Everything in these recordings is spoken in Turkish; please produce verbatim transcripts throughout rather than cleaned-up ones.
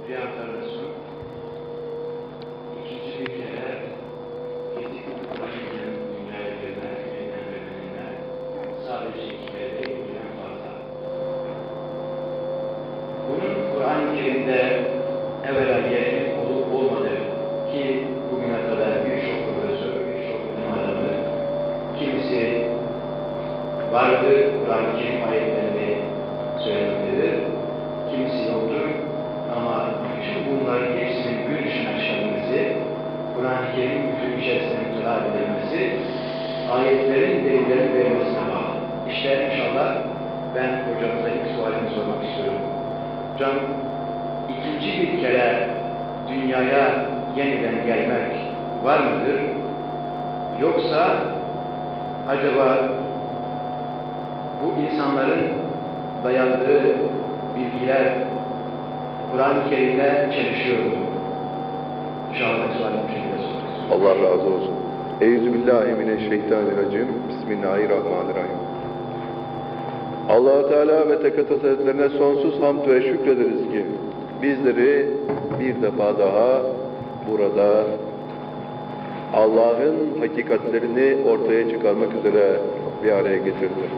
reenkarnasyon ikinci bir kere fizik Kur'an'ın dünyaya gelen evreniyle sadece iki kere değil, birden fazla. Bunun Kur'an-ı Kerim'de evvela yeri olup olmadığı ki bugüne kadar birçok profesör, birçok bilim adamı kimisi vardı Kur'an-ı Kerim ayetlerini söylemektedir, kimisi yoktur. Ama bütün bunların hepsinin gün dışına çıkarılması, Kur'an-ı Kerim bütün içerisinde mütelah edilmesi, ayetlerin delillerini vermesine bağlı. İşte inşallah ben hocamıza ilk sualini sormak istiyorum. Hocam, ikinci bir kere dünyaya yeniden gelmek var mıdır? Yoksa acaba bu insanların dayandığı bilgiler Kur'an-ı Kerim'le çelişiyor mu? İnşallah sualini bir şekilde sormak istiyorum. Allah razı olsun. Euzubillahimineşşeytanirracim. Bismillahirrahmanirrahim. Allah Teala ve Tekaddes Hazretlerine sonsuz hamd ve şükrederiz ki bizleri bir defa daha burada Allah'ın hakikatlerini ortaya çıkarmak üzere bir araya getirdi.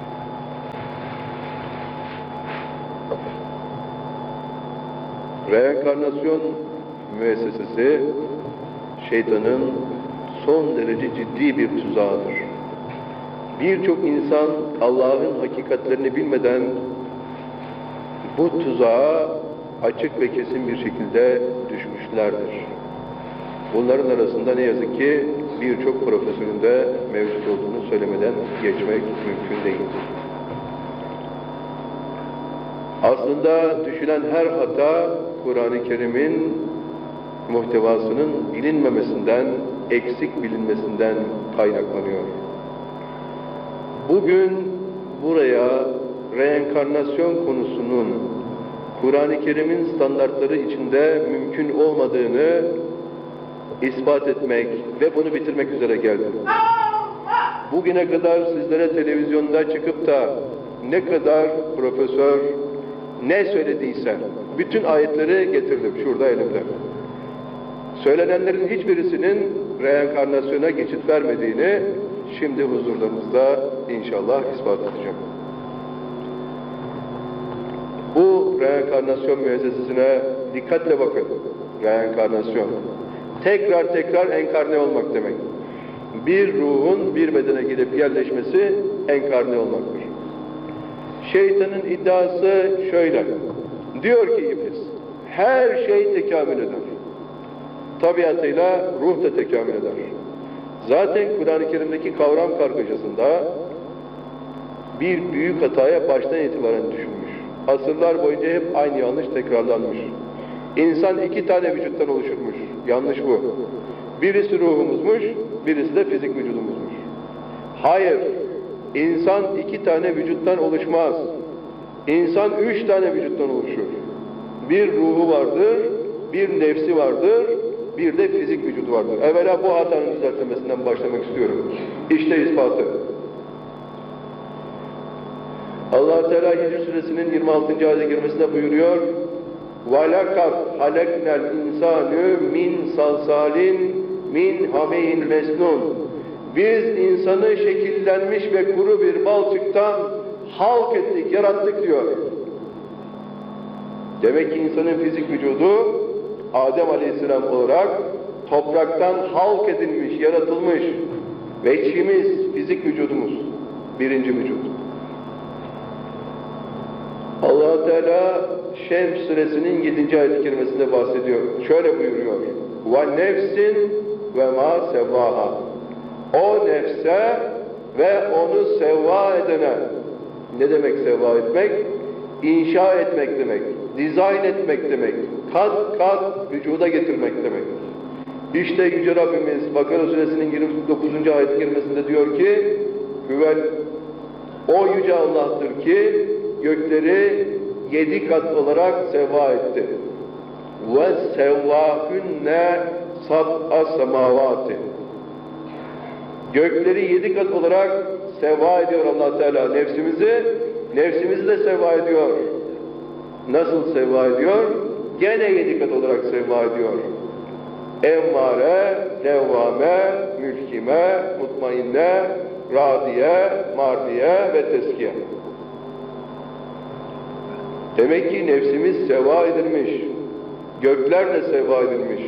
Reenkarnasyon müessesesi şeytanın son derece ciddi bir tuzağıdır. Birçok insan Allah'ın hakikatlerini bilmeden bu tuzağa açık ve kesin bir şekilde düşmüşlerdir. Bunların arasında ne yazık ki birçok profesörün de mevcut olduğunu söylemeden geçmek mümkün değildir. Aslında düşülen her hata Kur'an-ı Kerim'in muhtevasının bilinmemesinden, eksik bilinmesinden kaynaklanıyor. Bugün buraya reenkarnasyon konusunun Kur'an-ı Kerim'in standartları içinde mümkün olmadığını ispat etmek ve bunu bitirmek üzere geldim. Bugüne kadar sizlere televizyonda çıkıp da ne kadar profesör ne söylediyse bütün ayetleri getirdim şurada elimde. Söylenenlerin hiçbirisinin reenkarnasyona geçit vermediğini şimdi huzurlarınızda inşallah ispat edeceğim. Bu reenkarnasyon müessesesine dikkatle bakın. Reenkarnasyon. Tekrar tekrar enkarne olmak demek. Bir ruhun bir bedene gidip yerleşmesi enkarne olmaktır. Şeytanın iddiası şöyle. Diyor ki iblis, her şey tekamül eder. Tabiatıyla ruh da tekamül eder. Zaten Kur'an-ı Kerim'deki kavram kargaşasında bir büyük hataya baştan itibaren düşünmüş. Asırlar boyunca hep aynı yanlış tekrarlanmış. İnsan iki tane vücuttan oluşurmuş. Yanlış bu. Birisi ruhumuzmuş, birisi de fizik vücudumuzmuş. Hayır, insan iki tane vücuttan oluşmaz. İnsan üç tane vücuttan oluşur. Bir ruhu vardır, bir nefsi vardır, bir de fizik vücudu vardır. Evvela bu hatanın düzeltmesinden başlamak istiyorum. İşte ispatı. Allah Teala Hicr Suresinin yirmi altıncı ayet-i kerimesinde buyuruyor: وَلَقَدْ خَلَقْنَا الْاِنْسَانُ مِنْ صَلْصَالٍ مِنْ حَمَيْنٍ مَسْنُونَ. Biz insanı şekillenmiş ve kuru bir balçıktan halk ettik, yarattık diyor. Demek ki insanın fizik vücudu Adem Aleyhisselam olarak topraktan halk edilmiş, yaratılmış ve içimiz, fizik vücudumuz, birinci vücut. Allah Teala Şems Suresinin yedinci ayet-i kerimesinde bahsediyor. Şöyle buyuruyor: وَنَفْسٍ وَمَا سَوَّاهَا. O nefse ve onu sevva edene. Ne demek sevva etmek? İnşa etmek demek, dizayn etmek demek, kat kat vücuda getirmek demek. İşte Yüce Rabbimiz Bakara Suresinin yirmi dokuzuncu ayet-i kerimesinde diyor ki: Hüvel, o Yüce Allah'tır ki gökleri yedi kat olarak sevva etti. Ve sevvâhünne sab'a semâvâti. Gökleri yedi kat olarak sevva ediyor Allah Teala nefsimizi, nefsimizi de sevva ediyor. Nasıl sevva ediyor? gene yedi kat olarak sevma ediyor. Emmare, levvame, mülkime, mutmainne, radiye, mardiye ve teskiye. Demek ki nefsimiz seva edilmiş. Gökler de seva edilmiş.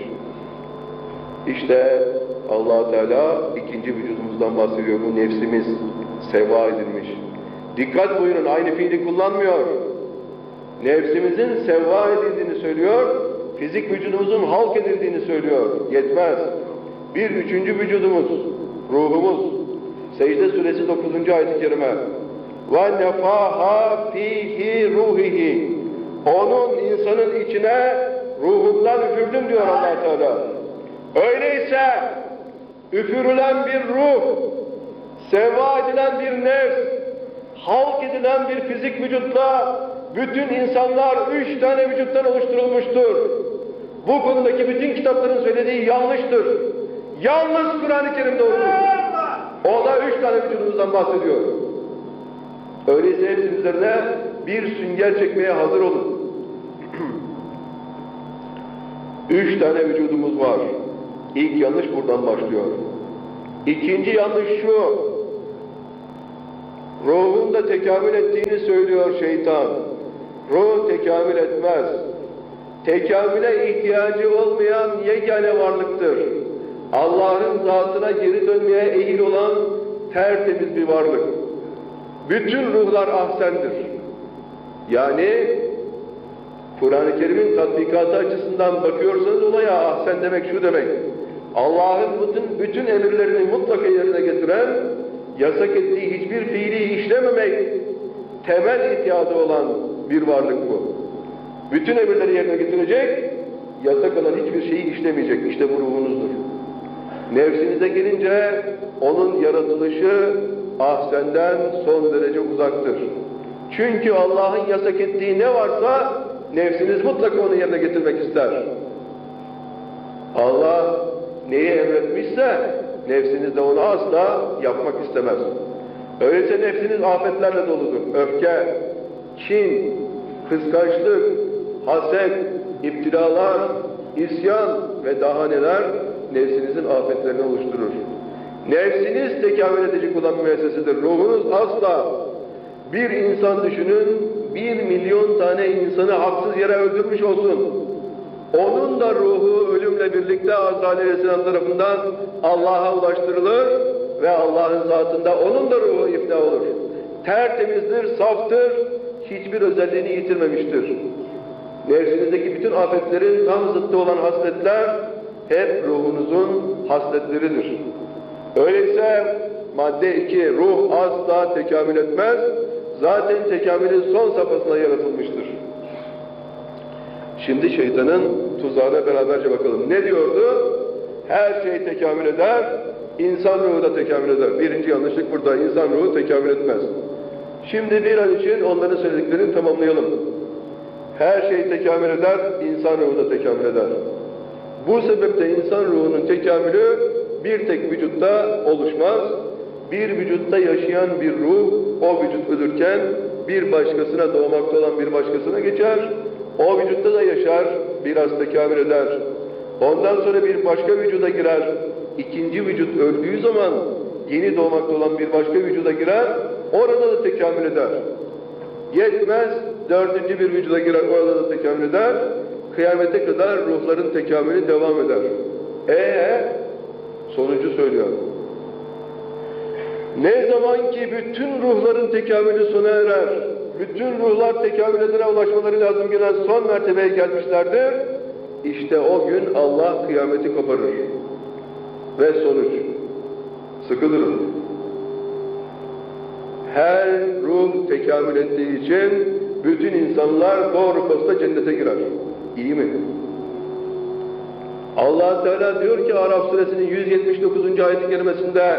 İşte Allah Teala ikinci vücudumuzdan bahsediyor. Bu nefsimiz seva edilmiş. Dikkat buyurun, aynı fiili kullanmıyor. Nefsimizin seva edildiğini söylüyor, fizik vücudumuzun halk edildiğini söylüyor. Yetmez. Bir üçüncü vücudumuz, ruhumuz. Secde suresi dokuzuncu ayet-i kerime. وَنَفَاهَا ف۪يهِ ruhihi. Onun insanın içine ruhundan üfürdüm diyor Allah Teala. Öyleyse üfürülen bir ruh, seva edilen bir nefs, halk edilen bir fizik vücutla bütün insanlar üç tane vücuttan oluşturulmuştur. Bu konudaki bütün kitapların söylediği yanlıştır. Yalnız Kur'an-ı Kerim doğrudur. O da üç tane vücudumuzdan bahsediyor. Öyleyse hepsinin üzerine bir sünger çekmeye hazır olun. Üç tane vücudumuz var. İlk yanlış buradan başlıyor. İkinci yanlış şu. Ruhun da tekamül ettiğini söylüyor şeytan. Ruh tekamül etmez. Tekamüle ihtiyacı olmayan yegane varlıktır. Allah'ın zatına geri dönmeye eğil olan tertemiz bir varlık. Bütün ruhlar ahsendir. Yani Kur'an-ı Kerim'in tatbikatı açısından bakıyorsanız olaya ahsen demek şu demek. Allah'ın bütün, bütün emirlerini mutlaka yerine getiren, yasak ettiği hiçbir fiili işlememek temel ihtiyacı olan bir varlık bu. Bütün emirleri yerine getirecek, yasak olan hiçbir şeyi işlemeyecek. İşte bu ruhunuzdur. Nefsinize gelince onun yaratılışı ahsenden son derece uzaktır. Çünkü Allah'ın yasak ettiği ne varsa nefsiniz mutlaka onu yerine getirmek ister. Allah neyi emretmişse nefsiniz de onu asla yapmak istemez. Öyleyse nefsiniz afetlerle doludur. Öfke, kin, kıskançlık, haset, iptilalar, isyan ve daha neler nefsinizin afetlerini oluşturur. Nefsiniz tekamül edecek olan müessesidir. Ruhunuz asla. Bir insan düşünün, bir milyon tane insanı haksız yere öldürmüş olsun. Onun da ruhu ölümle birlikte Azrail Aleyhisselam tarafından Allah'a ulaştırılır ve Allah'ın zatında onun da ruhu iflah olur. Tertemizdir, saftır, hiçbir özelliğini yitirmemiştir. Nefsinizdeki bütün afetlerin tam zıttı olan hasletler hep ruhunuzun hasletleridir. Öyleyse madde iki, ruh asla tekamül etmez. Zaten tekamülün son safhasına yaratılmıştır. Şimdi şeytanın tuzağına beraberce bakalım. Ne diyordu? Her şey tekamül eder, insan ruhu da tekamül eder. Birinci yanlışlık burada, insan ruhu tekamül etmez. Şimdi bir an için onların söylediklerini tamamlayalım. Her şey tekamül eder, insan ruhu da tekamül eder. Bu sebeple insan ruhunun tekamülü bir tek vücutta oluşmaz. Bir vücutta yaşayan bir ruh, o vücut ölürken bir başkasına, doğmakta olan bir başkasına geçer. O vücutta da yaşar, biraz tekamül eder. Ondan sonra bir başka vücuda girer. İkinci vücut öldüğü zaman yeni doğmakta olan bir başka vücuda girer, orada da tekamül eder. Yetmez, dördüncü bir vücuda girer, orada da tekamül eder. Kıyamete kadar ruhların tekamülü devam eder. Eee sonucu söylüyor. Ne zaman ki bütün ruhların tekamülü sona erer, bütün ruhlar tekamüledine ulaşmaları lazım gelen son mertebeye gelmişlerdir, işte o gün Allah kıyameti koparır. Ve sonuç, sıkı durun. Her ruh tekamül ettiği için bütün insanlar doğru posta cennete girer. İyi mi? Allah Teala diyor ki Araf suresinin yüz yetmiş dokuzuncu ayet-i kerimesinde,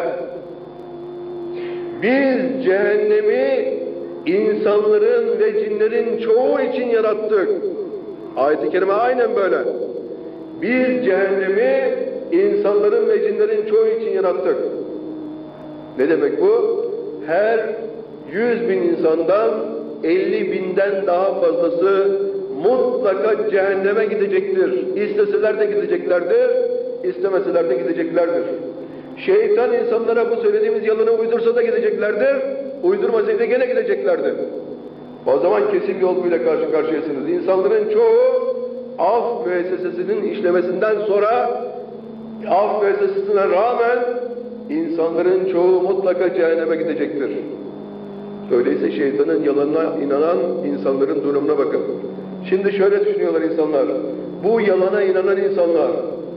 biz cehennemi insanların ve cinlerin çoğu için yarattık. Ayet-i kerime aynen böyle. Biz cehennemi insanların ve cinlerin çoğu için yarattık. Ne demek bu? Her yüz bin insandan elli binden daha fazlası mutlaka cehenneme gidecektir. İsteseler de gideceklerdir, istemeseler de gideceklerdir. Şeytan insanlara bu söylediğimiz yalanı uydursa da gideceklerdir, uydurmasaydı gene gideceklerdir. O zaman kesin bir olguyla karşı karşıyasınız. İnsanların çoğu af müessesesinin işlemesinden sonra, af müessesesine rağmen insanların çoğu mutlaka cehenneme gidecektir. Öyleyse şeytanın yalanına inanan insanların durumuna bakın. Şimdi şöyle düşünüyorlar insanlar. Bu yalana inanan insanlar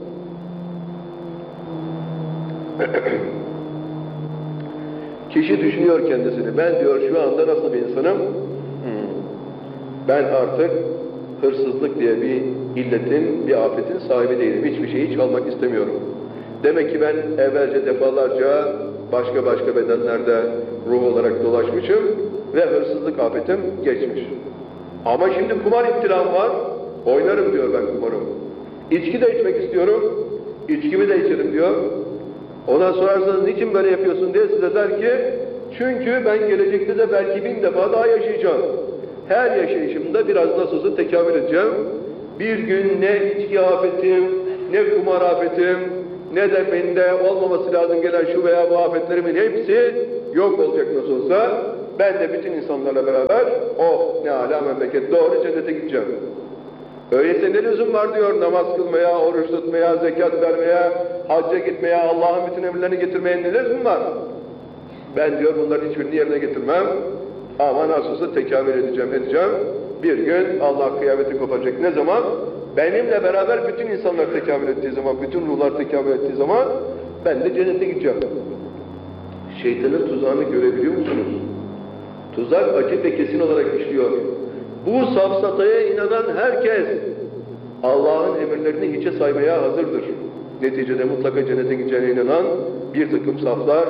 kişi düşünüyor kendisini. Ben diyor şu anda nasıl bir insanım? Hmm. Ben artık hırsızlık diye bir illetin, bir afetin sahibi değilim. Hiçbir şeyi çalmak istemiyorum. Demek ki ben evvelce defalarca başka başka bedenlerde ruh olarak dolaşmışım ve hırsızlık afetim geçmiş. Ama şimdi kumar iptilam var, oynarım diyor ben kumarım. İçki de içmek istiyorum, içkimi de içerim diyor. Ona sorarsanız niçin böyle yapıyorsun diye size der ki, çünkü ben gelecekte de belki bin defa daha yaşayacağım. Her yaşayışımda biraz nasıl olsa tekamül edeceğim. Bir gün ne içki afetim, ne kumar afetim, ne de bende olmaması lazım gelen şu veya bu afetlerimin hepsi yok olacak nasıl olsa. Ben de bütün insanlarla beraber, oh ne âlâ memleket, doğru cennete gideceğim. Öyleyse ne lüzum var diyor namaz kılmaya, oruç tutmaya, zekat vermeye, hacca gitmeye, Allah'ın bütün emirlerini getirmeye ne lüzum var? Ben diyor bunların hiçbirini yerine getirmem. Ama nasıl olsa tekamül edeceğim, edeceğim. Bir gün Allah kıyameti kopacak. Ne zaman? Benimle beraber bütün insanlar tekamül ettiği zaman, bütün ruhlar tekamül ettiği zaman ben de cennete gideceğim. Şeytanın tuzağını görebiliyor musunuz? Tuzak açık ve kesin olarak işliyor. Bu safsataya inanan herkes Allah'ın emirlerini hiçe saymaya hazırdır. Neticede mutlaka cennete gideceğine inanan bir takım saflar,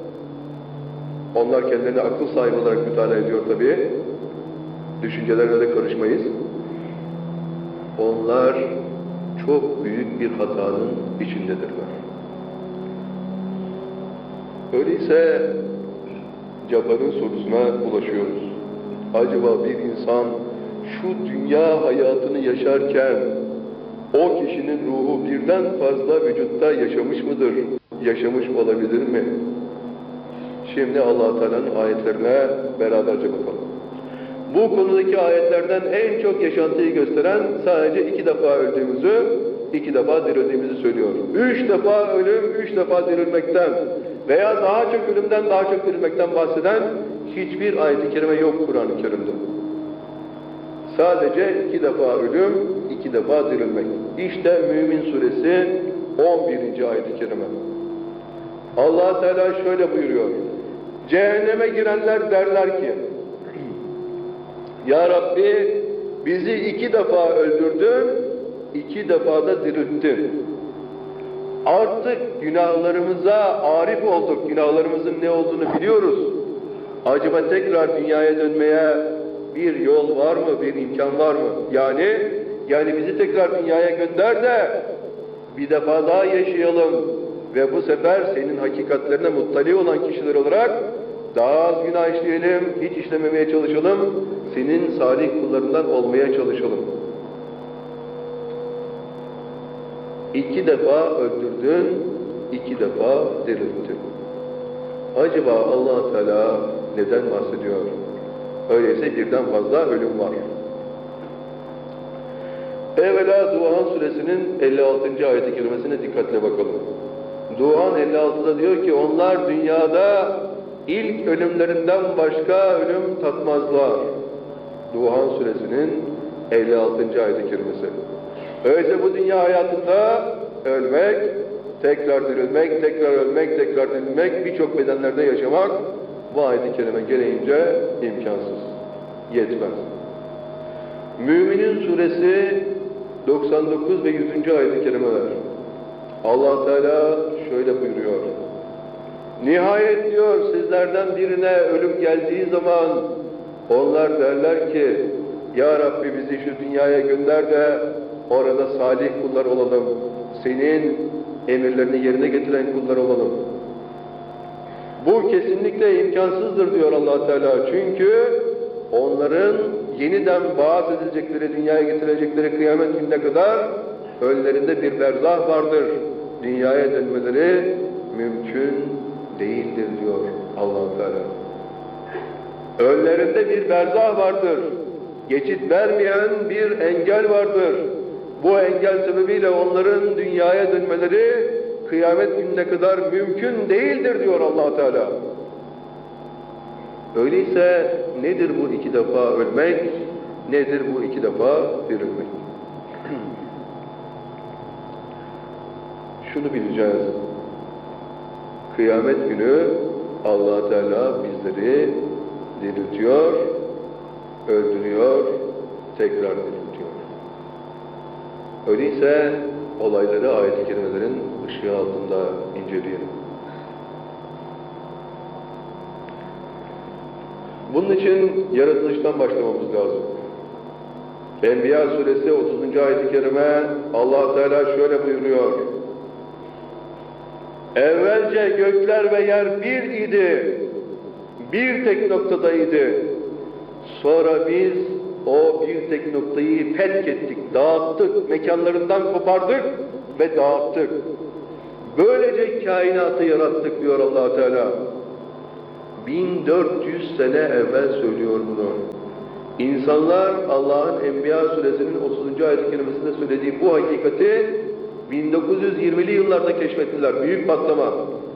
onlar kendilerini akıl sahibi olarak mütalaa ediyor tabii. Düşüncelerine de karışmayız. Onlar çok büyük bir hatanın içindedirler. Öyleyse Cabbar'ın sorusuna ulaşıyoruz. Acaba bir insan şu dünya hayatını yaşarken o kişinin ruhu birden fazla vücutta yaşamış mıdır? Yaşamış olabilir mi? Şimdi Allah-u Teala'nın ayetlerine beraberce bakalım. Bu konudaki ayetlerden en çok yaşantıyı gösteren sadece iki defa öldüğümüzü, iki defa dirildiğimizi söylüyor. Üç defa ölüm, üç defa dirilmekten veya daha çok ölümden daha çok dirilmekten bahseden hiçbir ayet-i kerime yok Kur'an-ı Kerim'de. Sadece iki defa ölüm, iki defa dirilmek. İşte Mümin Suresi on birinci ayet-i kerime. Allah Teala şöyle buyuruyor. Cehenneme girenler derler ki, Ya Rabbi bizi iki defa öldürdün, iki defa da dirilttin. Artık günahlarımıza arif olduk, günahlarımızın ne olduğunu biliyoruz. Acaba tekrar dünyaya dönmeye bir yol var mı, bir imkan var mı? Yani, yani bizi tekrar dünyaya gönder de bir defa daha yaşayalım ve bu sefer senin hakikatlerine muttali olan kişiler olarak daha az günah işleyelim, hiç işlememeye çalışalım, senin salih kullarından olmaya çalışalım. İki defa öldürdün, iki defa dirilttin. Acaba Allah Teala neden bahsediyor? Öyleyse birden fazla ölüm var. Evvela Duhan Suresinin elli altıncı ayet-i kerimesine dikkatle bakalım. Duhan elli altıda diyor ki, onlar dünyada ilk ölümlerinden başka ölüm tatmazlar. Duhan Suresinin elli altıncı ayet-i kerimesi. Öyleyse bu dünya hayatında ölmek, tekrar dirilmek, tekrar ölmek, tekrar dirilmek, birçok bedenlerde yaşamak bu ayet-i kerime gereğince imkansız, yetmez. Müminin Suresi doksan dokuz ve yüzüncü ayet-i kerimeler. Allah Teala şöyle buyuruyor. Nihayet diyor sizlerden birine ölüm geldiği zaman onlar derler ki, Ya Rabbi bizi şu dünyaya gönder de orada salih kullar olalım. Senin emirlerini yerine getiren kullar olalım. Bu kesinlikle imkansızdır diyor Allah Teala. Çünkü onların yeniden vaaz edilecekleri, dünyaya getirecekleri kıyamet gününe kadar önlerinde bir berzah vardır. Dünyaya dönmeleri mümkün değildir diyor Allah-u Teala. Önlerinde bir berzah vardır. Geçit vermeyen bir engel vardır. Bu engel sebebiyle onların dünyaya dönmeleri kıyamet gününe kadar mümkün değildir diyor Allah-u Teala. Öyleyse nedir bu iki defa ölmek? Nedir bu iki defa dirilmek? Şunu bileceğiz. Kıyamet günü Allah Teala bizleri diriltiyor, öldürüyor, tekrar diriltiyor. Öyleyse olayları ayet-i kerimelerin ışığı altında inceleyelim. Bunun için yaratılıştan başlamamız lazım. Enbiya suresi otuzuncu ayet-i kerime Allah Teala şöyle buyuruyor. Evvelce gökler ve yer bir idi, bir tek noktadaydı. Sonra biz o bir tek noktayı fetk ettik, dağıttık, mekanlarından kopardık ve dağıttık. Böylece kainatı yarattık diyor Allah Teala. bin dört yüz sene evvel söylüyor bunu. İnsanlar Allah'ın Enbiya suresinin otuzuncu ayet-i kerimesinde söylediği bu hakikati bin dokuz yüz yirmili yıllarda keşfettiler. Büyük patlama.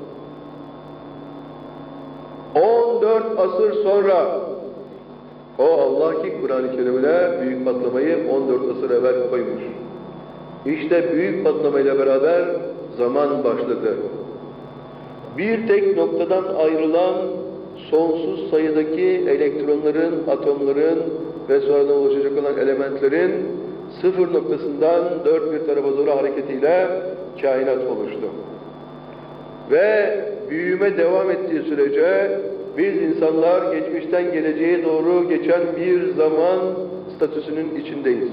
on dört asır sonra o Allah ki Kur'an-ı Kerim'ine büyük patlamayı on dört asır evvel koymuş. İşte büyük patlamayla beraber zaman başladı. Bir tek noktadan ayrılan sonsuz sayıdaki elektronların, atomların ve sonradan oluşacak olan elementlerin sıfır noktasından dört bir tarafa doğru hareketiyle kainat oluştu. Ve büyüme devam ettiği sürece biz insanlar geçmişten geleceğe doğru geçen bir zaman statüsünün içindeyiz.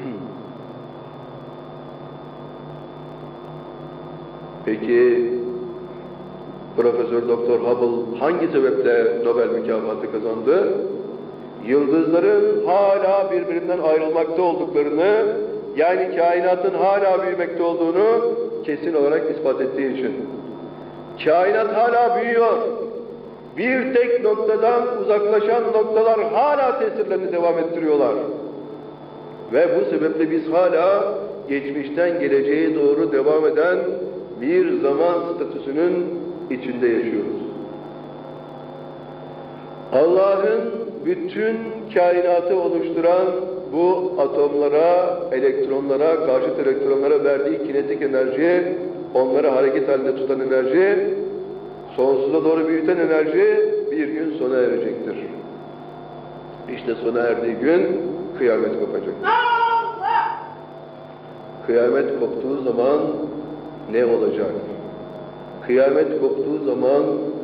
Peki Profesör Doktor Hubble hangi sebeple Nobel mükafatı kazandı? Yıldızların hala birbirinden ayrılmakta olduklarını, yani kainatın hala büyümekte olduğunu kesin olarak ispat ettiği için. Kainat hala büyüyor. Bir tek noktadan uzaklaşan noktalar hala tesirlerini devam ettiriyorlar. Ve bu sebeple biz hala geçmişten geleceğe doğru devam eden bir zaman statüsünün içinde yaşıyoruz. Allah'ın bütün kainatı oluşturan bu atomlara, elektronlara, karşıt elektronlara verdiği kinetik enerji, onları hareket halinde tutan enerji, sonsuza doğru büyüten enerji bir gün sona erecektir. İşte sona erdiği gün kıyamet kopacak. Kıyamet koptuğu zaman ne olacak? Kıyamet koptuğu zaman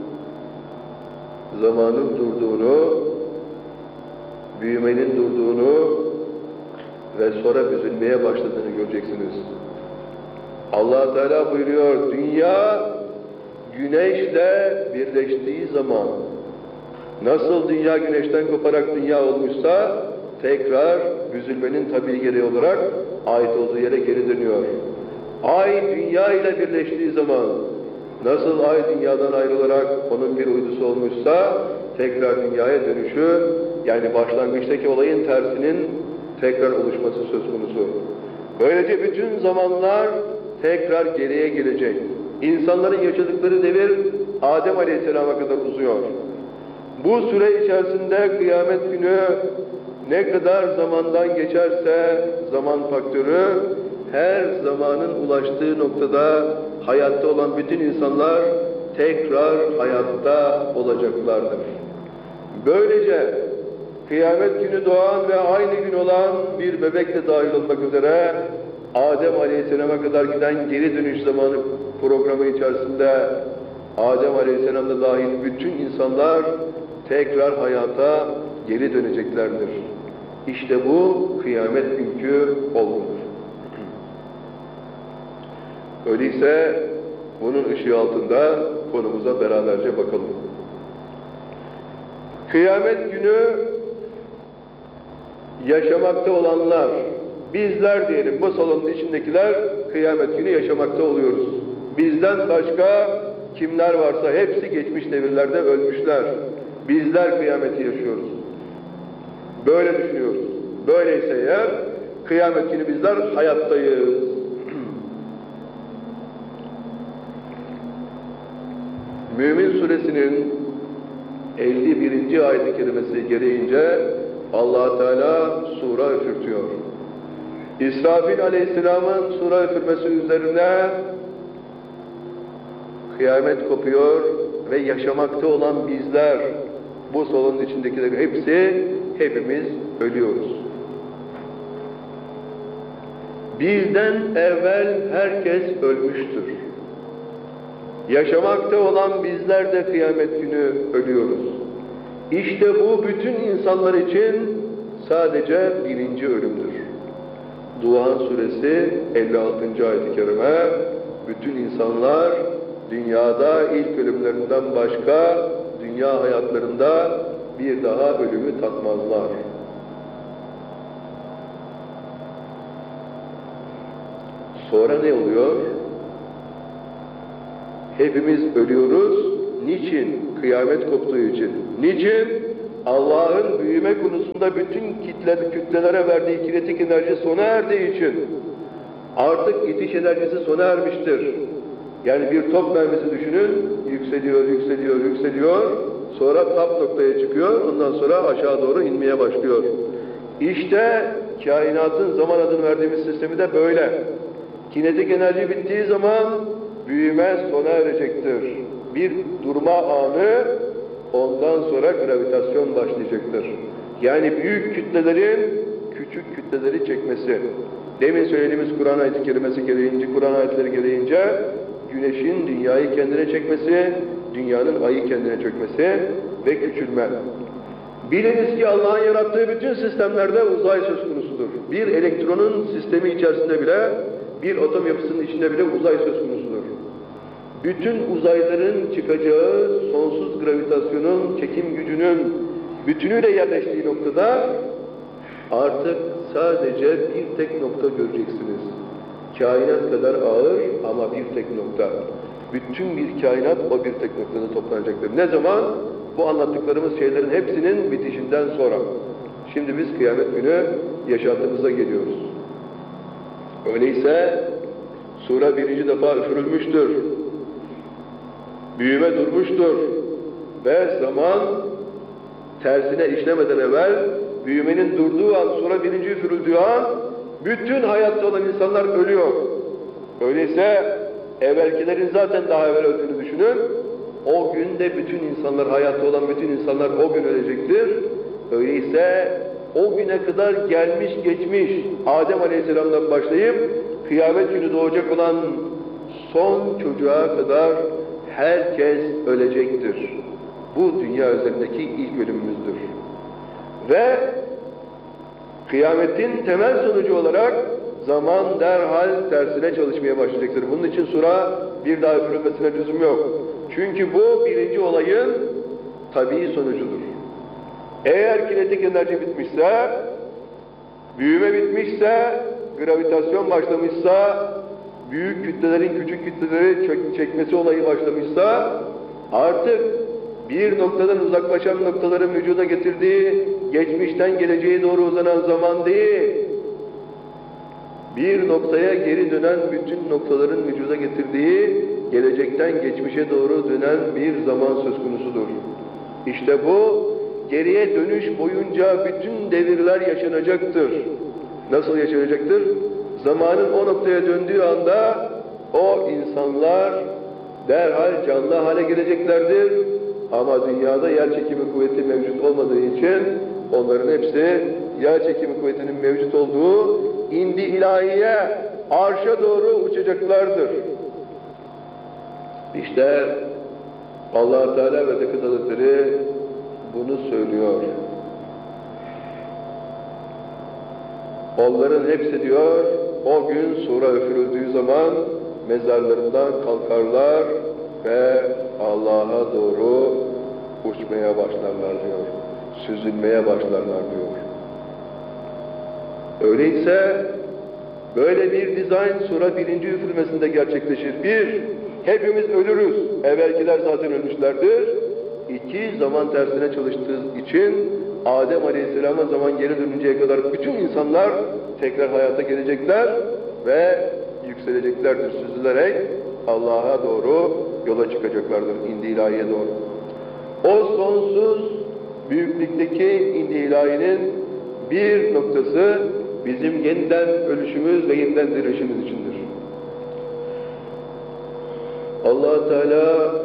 zamanın durduğunu, büyümenin durduğunu ve sonra üzülmeye başladığını göreceksiniz. Allah Teala buyuruyor, dünya güneşle birleştiği zaman, nasıl dünya güneşten koparak dünya olmuşsa, tekrar büzülmenin tabii gereği olarak ait olduğu yere geri dönüyor. Ay dünya ile birleştiği zaman, nasıl ay dünyadan ayrılarak onun bir uydusu olmuşsa, tekrar dünyaya dönüşü, yani başlangıçtaki olayın tersinin tekrar oluşması söz konusu. Böylece bütün zamanlar tekrar geriye gelecek. İnsanların yaşadıkları devir Adem Aleyhisselam'a kadar uzuyor. Bu süre içerisinde kıyamet günü ne kadar zamandan geçerse zaman faktörü, her zamanın ulaştığı noktada hayatta olan bütün insanlar tekrar hayatta olacaklardır. Böylece kıyamet günü doğan ve aynı gün olan bir bebek de dahil olmak üzere Adem Aleyhisselam'a kadar giden geri dönüş zamanı programı içerisinde Adem Aleyhisselam'da dahil bütün insanlar tekrar hayata geri döneceklerdir. İşte bu kıyamet günkü olgudur. Öyleyse bunun ışığı altında konumuza beraberce bakalım. Kıyamet günü yaşamakta olanlar, bizler diyelim, bu salonun içindekiler kıyamet günü yaşamakta oluyoruz. Bizden başka kimler varsa hepsi geçmiş devirlerde ölmüşler. Bizler kıyameti yaşıyoruz. Böyle düşünüyoruz. Böyleyse eğer kıyamet günü bizler hayattayız. Mümin Suresinin elli birinci ayet-i kerimesi gereğince Allah Teala sura üfürtüyor. İsrafil Aleyhisselam'ın sura üfürmesi üzerine kıyamet kopuyor ve yaşamakta olan bizler, bu salonun içindekiler hepsi, hepimiz ölüyoruz. Bizden evvel herkes ölmüştür. Yaşamakta olan bizler de kıyamet günü ölüyoruz. İşte bu bütün insanlar için sadece birinci ölümdür. Duhan Suresi elli altıncı ayet-i kerime, bütün insanlar dünyada ilk ölümlerinden başka dünya hayatlarında bir daha ölümü tatmazlar. Sonra ne oluyor? Hepimiz ölüyoruz. Niçin? Kıyamet koptuğu için. Niçin? Allah'ın büyüme konusunda bütün kitle, kütlelere verdiği kinetik enerji sona erdiği için. Artık itiş enerjisi sona ermiştir. Yani bir top mermisi düşünün, yükseliyor, yükseliyor, yükseliyor. Sonra tap noktaya çıkıyor, ondan sonra aşağı doğru inmeye başlıyor. İşte kainatın zaman adını verdiğimiz sistemi de böyle. Kinetik enerji bittiği zaman büyüme sona erecektir. Bir durma anı, ondan sonra gravitasyon başlayacaktır. Yani büyük kütlelerin küçük kütleleri çekmesi. Demin söylediğimiz Kur'an ayeti kerimesi gereğince, Kur'an ayetleri gereğince güneşin dünyayı kendine çekmesi, dünyanın ayı kendine çökmesi ve küçülme. Biliniz ki Allah'ın yarattığı bütün sistemlerde uzay söz konusudur. Bir elektronun sistemi içerisinde bile, bir atom yapısının içinde bile uzay söz konusudur. Bütün uzayların çıkacağı sonsuz gravitasyonun, çekim gücünün bütünüyle yerleştiği noktada artık sadece bir tek nokta göreceksiniz. Kainat kadar ağır ama bir tek nokta. Bütün bir kainat o bir tek noktada toplanacaktır. Ne zaman? Bu anlattıklarımız şeylerin hepsinin bitişinden sonra. Şimdi biz kıyamet günü yaşantımıza geliyoruz. Öyleyse sure birinci defa üfürülmüştür. Büyüme durmuştur. Ve zaman tersine işlemeden evvel büyümenin durduğu an, sure birinci üfürüldüğü an bütün hayatta olan insanlar ölüyor. Öyleyse evvelkilerin zaten daha evvel öldüğünü düşünün. O gün de bütün insanlar, hayatta olan bütün insanlar o gün ölecektir. Öyleyse o güne kadar gelmiş geçmiş Adem Aleyhisselam'dan başlayıp kıyamet günü doğacak olan son çocuğa kadar herkes ölecektir. Bu dünya üzerindeki ilk ölümümüzdür. Ve kıyametin temel sonucu olarak zaman derhal tersine çalışmaya başlayacaktır. Bunun için sura bir daha üfürülmesine lüzum yok. Çünkü bu birinci olayın tabii sonucudur. Eğer kinetik enerji bitmişse, büyüme bitmişse, gravitasyon başlamışsa, büyük kütlelerin küçük kütleleri çekmesi olayı başlamışsa, artık bir noktadan uzaklaşan noktaların vücuda getirdiği, geçmişten geleceğe doğru uzanan zaman değil, bir noktaya geri dönen bütün noktaların vücuda getirdiği, gelecekten geçmişe doğru dönen bir zaman söz konusudur. İşte bu, geriye dönüş boyunca bütün devirler yaşanacaktır. Nasıl yaşanacaktır? Zamanın o noktaya döndüğü anda, o insanlar derhal canlı hale geleceklerdir. Ama dünyada yer çekimi kuvveti mevcut olmadığı için, onların hepsi yer çekimi kuvvetinin mevcut olduğu indi ilahiye, arşa doğru uçacaklardır. İşte Allah Teala ve Tekadüs Hazretleri bunu söylüyor. Onların hepsi diyor, o gün sura üfürüldüğü zaman mezarlarından kalkarlar ve Allah'a doğru uçmaya başlarlar diyor. Süzülmeye başlarlar diyor. Öyleyse böyle bir dizayn sura birinci üfürmesinde gerçekleşir. Bir, hepimiz ölürüz. Evvelkiler zaten ölmüşlerdir. İki, zaman tersine çalıştığı için Adem Aleyhisselam'a zaman geri dönünceye kadar bütün insanlar tekrar hayata gelecekler ve yükseleceklerdir süzülerek Allah'a doğru yola çıkacaklardır, indi ilahiye doğru. O sonsuz büyüklükteki indi ilahinin bir noktası bizim yeniden ölüşümüz ve yeniden dirilişimiz içindir. Allah Teala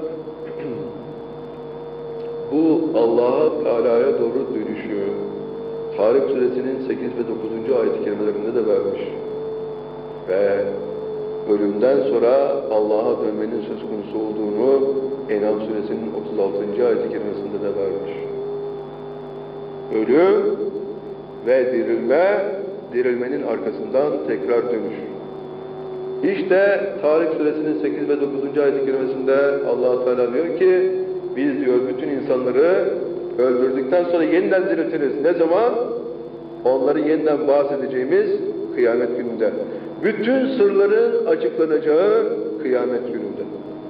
bu Allah Teala'ya doğru dönüşü Tarık Suresinin sekiz ve dokuzuncu ayet-i kerimelerinde de vermiş. Ve ölümden sonra Allah'a dönmenin söz konusu olduğunu En'am Suresinin otuz altıncı ayet-i kerimesinde de vermiş. Ölüm ve dirilme, dirilmenin arkasından tekrar dönüş. İşte Tarık Suresinin sekiz ve dokuzuncu ayet-i kerimesinde Allah Teala diyor ki, biz diyor bütün insanları öldürdükten sonra yeniden diriltiriz. Ne zaman? Onları yeniden bahsedeceğimiz kıyamet gününde. Bütün sırların açıklanacağı kıyamet gününde.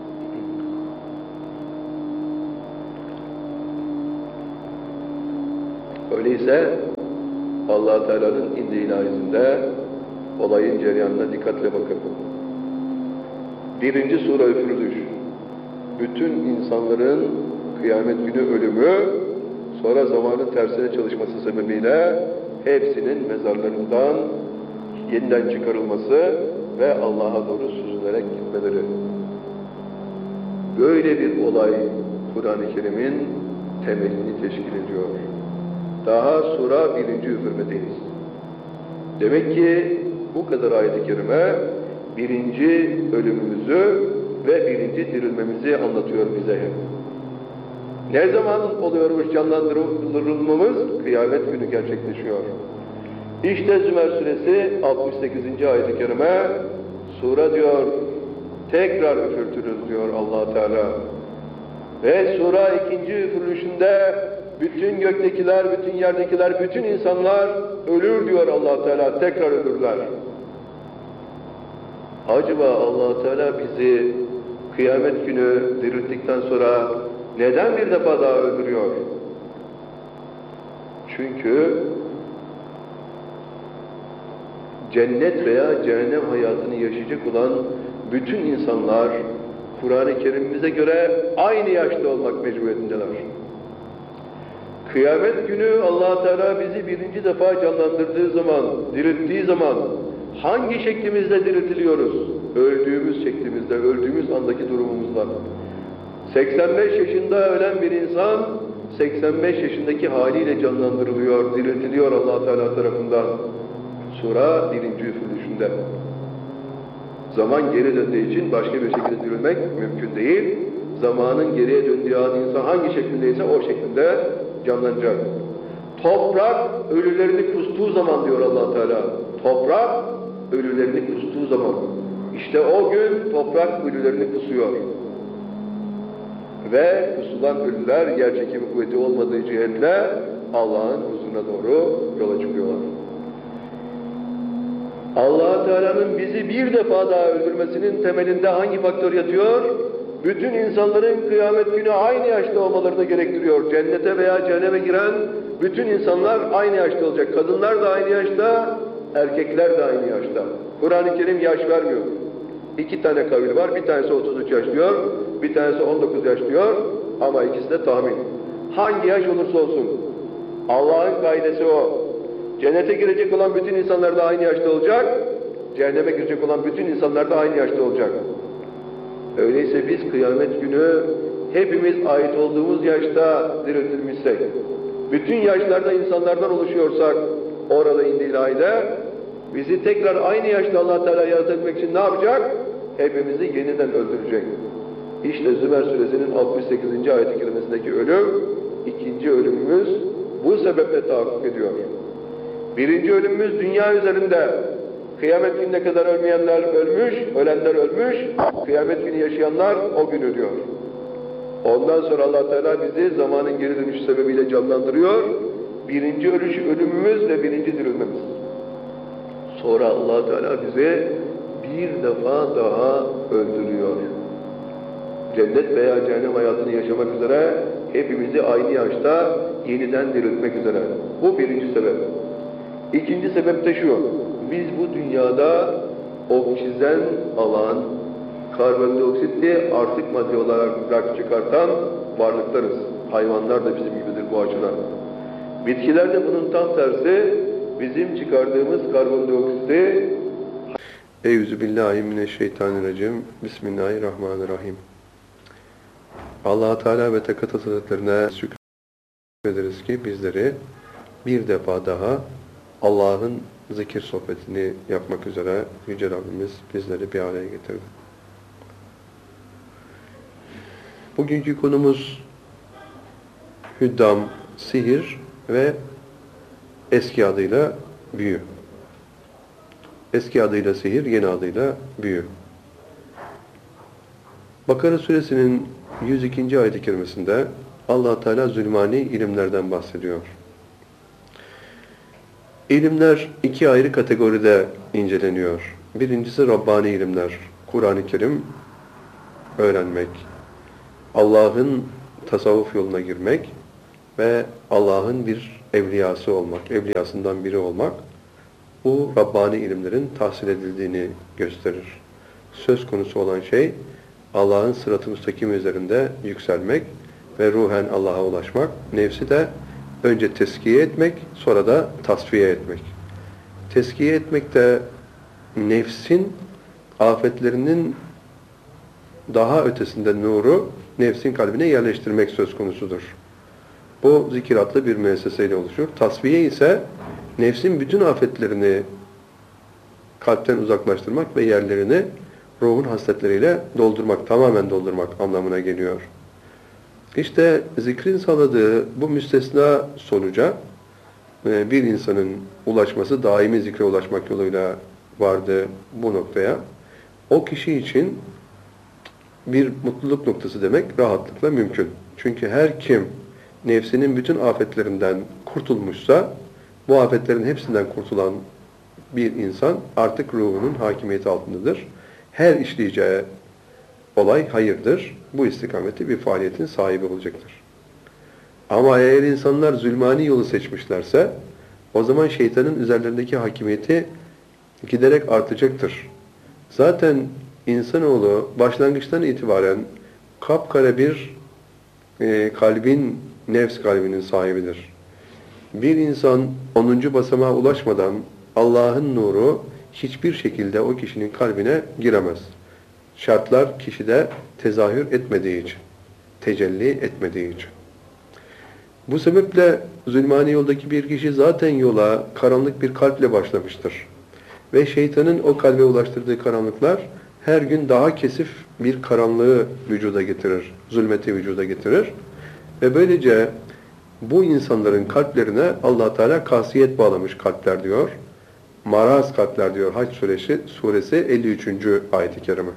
Öyleyse Allah Teala'nın indi ilahisinde olayın cereyanına dikkatle bakın. Birinci sura üfürülüş. Bütün insanların kıyamet günü ölümü, sonra zamanın tersine çalışması sebebiyle hepsinin mezarlarından yeniden çıkarılması ve Allah'a doğru süzülerek gitmeleri. Böyle bir olay Kur'an-ı Kerim'in temelini teşkil ediyor. Daha sura birinci üfürmedeyiz. Demek ki bu kadar ayet-i kerime birinci ölümümüzü ve birinci dirilmemizi anlatıyor bize. Ne zaman oluyormuş canlandırılmamız? Kıyamet günü gerçekleşiyor. İşte Zümer Suresi altmış sekizinci ayet-i kerime, sura diyor, tekrar üfürtürüz diyor Allah Teala. Ve sura ikinci üfürülüşünde bütün göktekiler, bütün yerdekiler, bütün insanlar ölür diyor Allah Teala, tekrar ölürler. Acaba Allah Teala bizi kıyamet günü dirilttikten sonra neden bir defa daha öldürüyor? Çünkü cennet veya cehennem hayatını yaşayacak olan bütün insanlar Kur'an-ı Kerim'imize göre aynı yaşta olmak mecburiyetindeler. Kıyamet günü Allah Teala bizi birinci defa canlandırdığı zaman, dirilttiği zaman hangi şeklimizde diriltiliyoruz? Öldüğümüz şeklimizde, öldüğümüz andaki durumumuzla. seksen beş yaşında ölen bir insan, seksen beş yaşındaki haliyle canlandırılıyor, diriltiliyor Allah Teala tarafından. Sura birinci üfürülüşünde. Zaman geri döndüğü için başka bir şekilde dirilmek mümkün değil. Zamanın geriye döndüğü an insan hangi şeklindeyse o şeklinde canlanacak. Toprak ölülerini kustuğu zaman diyor Allah Teala. Toprak ölülerini kustuğu zaman. İşte o gün toprak ölülerini kusuyor. Ve kusulan ölüler yer çekimi kuvveti olmadığı cihetle Allah'ın huzuruna doğru yola çıkıyorlar. Allah Teala'nın bizi bir defa daha öldürmesinin temelinde hangi faktör yatıyor? Bütün insanların kıyamet günü aynı yaşta olmalarını gerektiriyor. Cennete veya cehenneme giren bütün insanlar aynı yaşta olacak. Kadınlar da aynı yaşta, erkekler de aynı yaşta. Kur'an-ı Kerim yaş vermiyor. İki tane kavil var. Bir tanesi otuz üç yaş diyor, bir tanesi on dokuz yaş diyor. Ama ikisi de tahmin. Hangi yaş olursa olsun. Allah'ın kaidesi o. Cennete girecek olan bütün insanlar da aynı yaşta olacak. Cehenneme girecek olan bütün insanlar da aynı yaşta olacak. Öyleyse biz kıyamet günü hepimiz ait olduğumuz yaşta diriltilmişsek, bütün yaşlarda insanlardan oluşuyorsak orada indi ilahide, bizi tekrar aynı yaşta Allah Teala yaratabilmek için ne yapacak? Hepimizi yeniden öldürecek. İşte Zümer Suresinin altmış sekizinci ayet-i kerimesindeki ölüm, ikinci ölümümüz bu sebeple tahakkuk ediyor. Birinci ölümümüz dünya üzerinde. Kıyamet gününe kadar ölmeyenler ölmüş, ölenler ölmüş, kıyamet günü yaşayanlar o gün ölüyor. Ondan sonra Allah Teala bizi zamanın geri dönüşü sebebiyle canlandırıyor. Birinci ölüş, ölümümüz ve birinci dirilmemiz. Sonra Allah Teala bizi bir defa daha öldürüyor. Cennet veya cehennem hayatını yaşamak üzere hepimizi aynı yaşta yeniden diriltmek üzere. Bu birinci sebep. İkinci sebep de şu. Biz bu dünyada oksijen alan, karbondioksitli artık madde olarak çıkartan varlıklarız. Hayvanlar da bizim gibidir bu açıdan. Bitkiler de bunun tam tersi, bizim çıkardığımız karbondioksiti Euzubillahimineşşeytanirracim. Bismillahirrahmanirrahim. Allah Teala ve Tekat Hazretlerine şükrederiz ki bizleri bir defa daha Allah'ın zikir sohbetini yapmak üzere Yüce Rabbimiz bizleri bir araya getirdi. Bugünkü konumuz hüddam, sihir ve eski adıyla büyü. Eski adıyla sihir, yeni adıyla büyü. Bakara suresinin yüz ikinci ayet-i kerimesinde Allah Teala zulmani ilimlerden bahsediyor. İlimler iki ayrı kategoride inceleniyor. Birincisi Rabbani ilimler. Kur'an-ı Kerim öğrenmek, Allah'ın tasavvuf yoluna girmek ve Allah'ın bir evliyası olmak, evliyasından biri olmak, bu Rabbani ilimlerin tahsil edildiğini gösterir. Söz konusu olan şey, Allah'ın sırat-ı müstakim üzerinde yükselmek ve ruhen Allah'a ulaşmak, nefsi de önce teskiye etmek, sonra da tasfiye etmek. Teskiye etmek de nefsin afetlerinin daha ötesinde nuru, nefsin kalbine yerleştirmek söz konusudur. Bu zikir adlı bir müesseseyle oluşur. Tasfiye ise nefsin bütün afetlerini kalpten uzaklaştırmak ve yerlerini ruhun hasletleriyle doldurmak, tamamen doldurmak anlamına geliyor. İşte zikrin sağladığı bu müstesna sonuca bir insanın ulaşması, daimi zikre ulaşmak yoluyla vardığı bu noktaya, o kişi için bir mutluluk noktası demek rahatlıkla mümkün. Çünkü her kim nefsinin bütün afetlerinden kurtulmuşsa, bu afetlerin hepsinden kurtulan bir insan artık ruhunun hakimiyeti altındadır. Her işleyeceği olay hayırdır. Bu istikamette bir faaliyetin sahibi olacaktır. Ama eğer insanlar zulmani yolu seçmişlerse, o zaman şeytanın üzerlerindeki hakimiyeti giderek artacaktır. Zaten insanoğlu başlangıçtan itibaren kapkara bir e, kalbin, nefs kalbinin sahibidir. Bir insan onuncu basamağa ulaşmadan Allah'ın nuru hiçbir şekilde o kişinin kalbine giremez. Şartlar kişide tezahür etmediği için, tecelli etmediği için. Bu sebeple zulmani yoldaki bir kişi zaten yola karanlık bir kalple başlamıştır. Ve şeytanın o kalbe ulaştırdığı karanlıklar her gün daha kesif bir karanlığı vücuda getirir, zulmeti vücuda getirir. Ve böylece bu insanların kalplerine Allah Teala kasiyet bağlamış kalpler diyor. Maraz kalpler diyor Hac suresi, suresi elli üçüncü ayet-i kerime.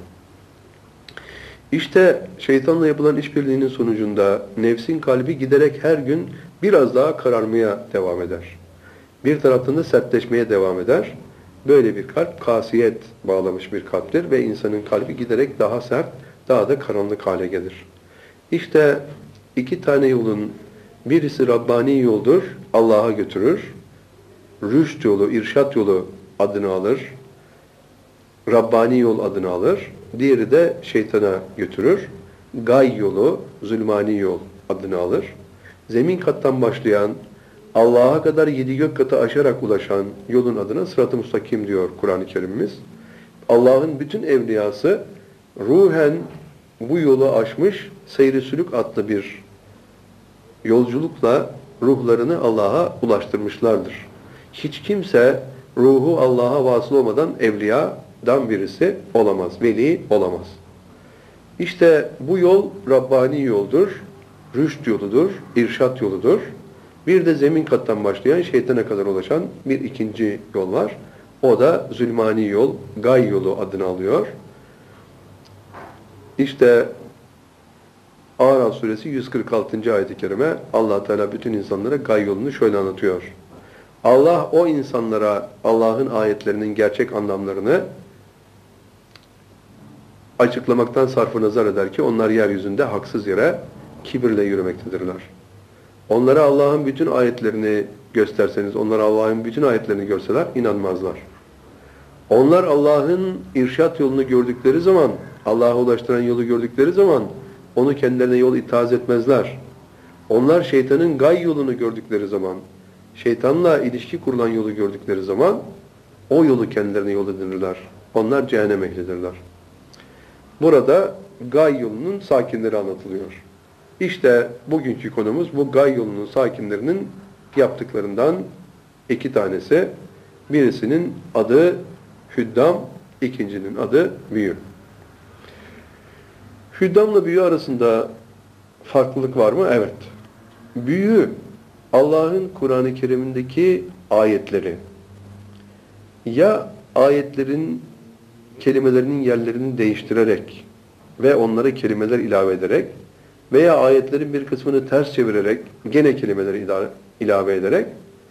İşte şeytanla yapılan işbirliğinin sonucunda nefsin kalbi giderek her gün biraz daha kararmaya devam eder. Bir taraftan da sertleşmeye devam eder. Böyle bir kalp kasiyet bağlamış bir kalptir ve insanın kalbi giderek daha sert, daha da karanlık hale gelir. İşte iki tane yolun birisi Rabbani yoldur, Allah'a götürür. Rüşt yolu, irşat yolu adını alır. Rabbani yol adını alır. Diğeri de şeytana götürür. Gay yolu, zulmani yol adını alır. Zemin kattan başlayan, Allah'a kadar yedi gök katı aşarak ulaşan yolun adına sırat-ı müstakim diyor Kur'an-ı Kerim'imiz. Allah'ın bütün evliyası ruhen bu yolu aşmış, seyri sülük adlı bir yolculukla ruhlarını Allah'a ulaştırmışlardır. Hiç kimse ruhu Allah'a vasıl olmadan evliyadan birisi olamaz, veli olamaz. İşte bu yol Rabbani yoldur, rüşt yoludur, irşat yoludur. Bir de zemin kattan başlayan, şeytana kadar ulaşan bir ikinci yol var. O da zulmani yol, gay yolu adını alıyor. İşte Araf suresi yüz kırk altıncı ayet-i kerime Allah Teala bütün insanlara gay yolunu şöyle anlatıyor. Allah o insanlara Allah'ın ayetlerinin gerçek anlamlarını açıklamaktan sarfı nazar eder ki onlar yeryüzünde haksız yere kibirle yürümektedirler. Onlara Allah'ın bütün ayetlerini gösterseniz, onlar Allah'ın bütün ayetlerini görseler inanmazlar. Onlar Allah'ın irşat yolunu gördükleri zaman, Allah'a ulaştıran yolu gördükleri zaman onu kendilerine yol itaaz etmezler. Onlar şeytanın gay yolunu gördükleri zaman, şeytanla ilişki kurulan yolu gördükleri zaman o yolu kendilerine yol edinirler. Onlar cehennem ehlidirler. Burada gay yolunun sakinleri anlatılıyor. İşte bugünkü konumuz bu gay yolunun sakinlerinin yaptıklarından iki tanesi. Birisinin adı Hüddam, ikincinin adı Büyü. Hüddamla büyü arasında farklılık var mı? Evet. Büyü, Allah'ın Kur'an-ı Kerim'indeki ayetleri. Ya ayetlerin kelimelerinin yerlerini değiştirerek ve onlara kelimeler ilave ederek veya ayetlerin bir kısmını ters çevirerek gene kelimeleri ilave ederek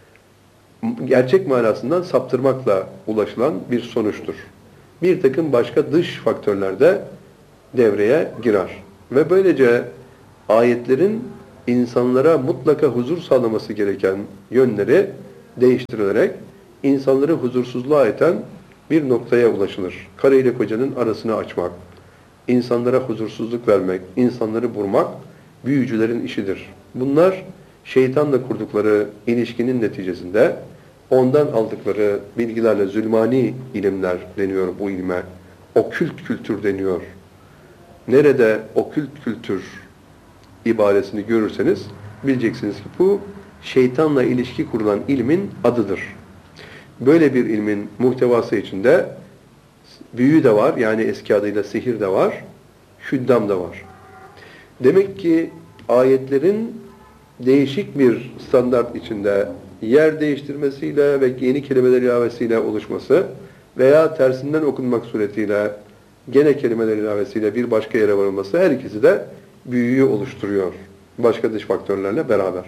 gerçek manasından saptırmakla ulaşılan bir sonuçtur. Bir takım başka dış faktörler de devreye girer. Ve böylece ayetlerin insanlara mutlaka huzur sağlaması gereken yönleri değiştirilerek insanları huzursuzluğa iten bir noktaya ulaşılır. Karı ile kocanın arasını açmak, insanlara huzursuzluk vermek, insanları vurmak büyücülerin işidir. Bunlar şeytanla kurdukları ilişkinin neticesinde ondan aldıkları bilgilerle zulmani ilimler deniyor bu ilme. Okült kültür deniyor. Nerede okült kültür ibaresini görürseniz bileceksiniz ki bu şeytanla ilişki kurulan ilmin adıdır. Böyle bir ilmin muhtevası içinde büyü de var, yani eski adıyla sihir de var, hüddam da var. Demek ki ayetlerin değişik bir standart içinde yer değiştirmesiyle ve yeni kelimeler ilavesiyle oluşması veya tersinden okunmak suretiyle gene kelimeler ilavesiyle bir başka yere varılması her ikisi de büyüyü oluşturuyor. Başka dış faktörlerle beraber.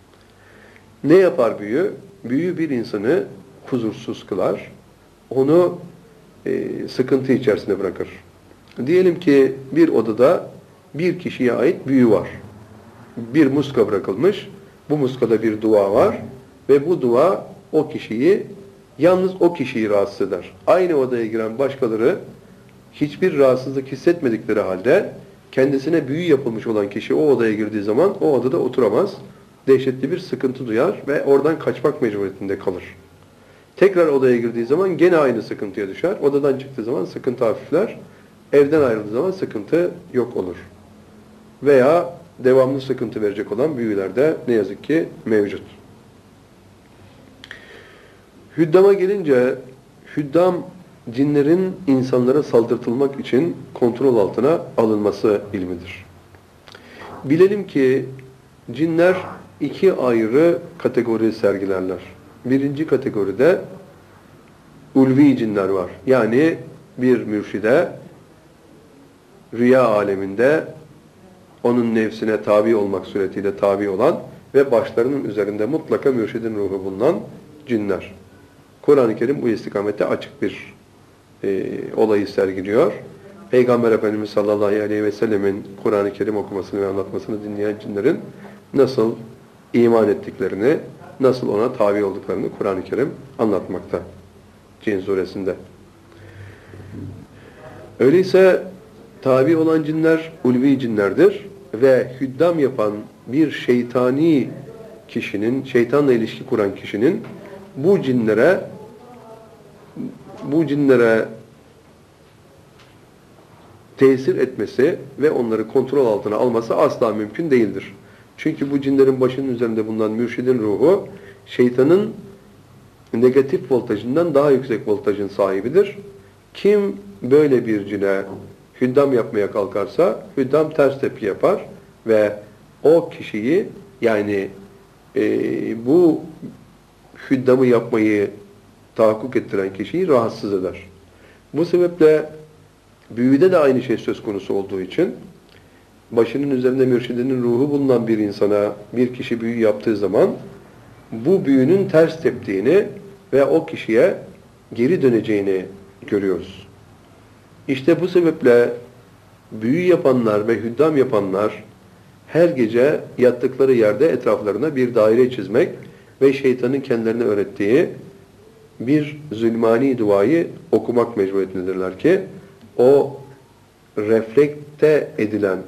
Ne yapar büyü? Büyü bir insanı huzursuz kılar. Onu e, sıkıntı içerisinde bırakır. Diyelim ki bir odada bir kişiye ait büyü var. Bir muska bırakılmış. Bu muskada bir dua var. Ve bu dua o kişiyi, yalnız o kişiyi rahatsız eder. Aynı odaya giren başkaları hiçbir rahatsızlık hissetmedikleri halde kendisine büyü yapılmış olan kişi o odaya girdiği zaman o odada oturamaz. Dehşetli bir sıkıntı duyar ve oradan kaçmak mecburiyetinde kalır. Tekrar odaya girdiği zaman gene aynı sıkıntıya düşer. Odadan çıktığı zaman sıkıntı hafifler. Evden ayrıldığı zaman sıkıntı yok olur. Veya devamlı sıkıntı verecek olan büyüler de ne yazık ki mevcut. Hüddama gelince, hüddam cinlerin insanlara saldırtılmak için kontrol altına alınması ilmidir. Bilelim ki cinler iki ayrı kategori sergilerler. Birinci kategoride ulvi cinler var. Yani bir mürşide rüya aleminde onun nefsine tabi olmak suretiyle tabi olan ve başlarının üzerinde mutlaka mürşidin ruhu bulunan cinler. Kur'an-ı Kerim bu istikamette açık bir e, olayı sergiliyor. Peygamber Efendimiz sallallahu aleyhi ve sellemin Kur'an-ı Kerim okumasını ve anlatmasını dinleyen cinlerin nasıl iman ettiklerini, nasıl ona tabi olduklarını Kur'an-ı Kerim anlatmakta. Cin suresinde. Öyleyse tabi olan cinler ulvi cinlerdir ve hüddam yapan bir şeytani kişinin, şeytanla ilişki kuran kişinin bu cinlere bu cinlere tesir etmesi ve onları kontrol altına alması asla mümkün değildir. Çünkü bu cinlerin başının üzerinde bulunan mürşidin ruhu şeytanın negatif voltajından daha yüksek voltajın sahibidir. Kim böyle bir cine hüddam yapmaya kalkarsa hüddam ters tepki yapar ve o kişiyi, yani e, bu hüddamı yapmayı tahakkuk ettiren kişiyi rahatsız eder. Bu sebeple büyüde de aynı şey söz konusu olduğu için başının üzerinde mürşidinin ruhu bulunan bir insana bir kişi büyü yaptığı zaman bu büyünün ters teptiğini ve o kişiye geri döneceğini görüyoruz. İşte bu sebeple büyü yapanlar ve hüddam yapanlar her gece yattıkları yerde etraflarına bir daire çizmek ve şeytanın kendilerine öğrettiği bir zulmani duayı okumak mecburiyetindedirler ki o reflekte edilen